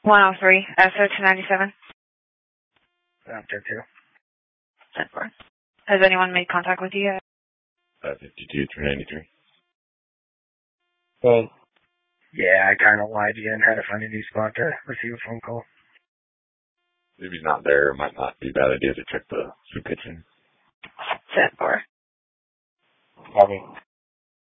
103, SO297. After 2. 10-4. Has anyone made contact with you yet? 52, 393. Well, yeah, I kind of lied to you and had to find a new spot to receive a phone call. If he's not there, it might not be a bad idea to check the soup kitchen. 10-4. Copy.